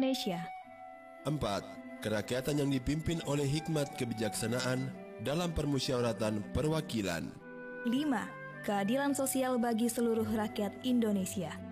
Indonesia. 4. Kerakyatan yang dipimpin oleh hikmat kebijaksanaan dalam permusyawaratan perwakilan. 5. Keadilan sosial bagi seluruh rakyat Indonesia.